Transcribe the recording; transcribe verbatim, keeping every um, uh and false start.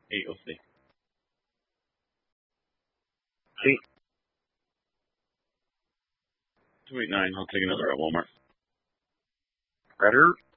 Eight, we'll see. See. Two eight nine. I'll take another at Walmart. Better.